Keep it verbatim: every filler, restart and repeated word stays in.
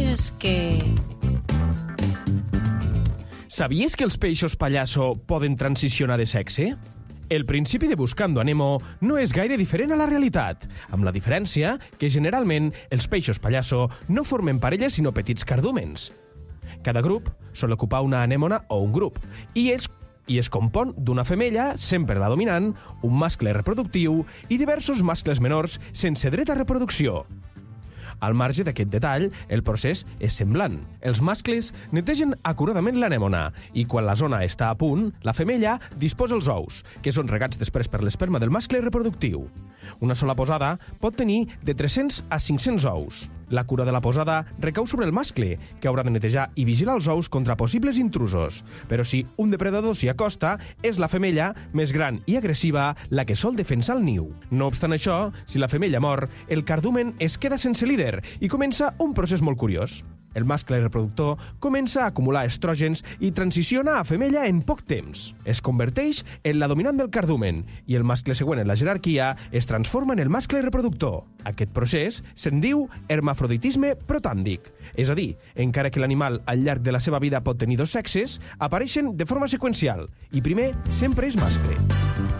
notícies que... Sabies que els peixos pallasso poden transicionar de sexe? El principi de Buscando a Nemo no és gaire diferent a la realitat, amb la diferència que generalment els peixos pallasso no formen parelles sinó petits cardúmens. Cada grup sol ocupar una anèmona o un grup, i es, i es compon d'una femella, sempre la dominant, un mascle reproductiu i diversos mascles menors sense dret a reproducció. Al marge d'aquest detall, el procés és semblant. Els mascles netegen acuradament l'anèmona i quan la zona està a punt, la femella disposa els ous, que són regats després per l'esperma del mascle reproductiu. Una sola posada pot tenir de tres-cents a cinc-cents ous. La cura de la posada recau sobre el mascle, que haurà de netejar i vigilar els ous contra possibles intrusos. Però si un depredador s'hi acosta, és la femella, més gran i agressiva, la que sol defensar el niu. No obstant això, si la femella mor, el cardumen es queda sense líder i comença un procés molt curiós. El mascle reproductor comença a acumular estrògens i transiciona a femella en poc temps. Es converteix en la dominant del cardumen i el mascle següent en la jerarquia es transforma en el mascle reproductor. Aquest procés se'n diu hermafroditisme protàndic. És a dir, encara que l'animal al llarg de la seva vida pot tenir dos sexes, apareixen de forma seqüencial i primer sempre és mascle.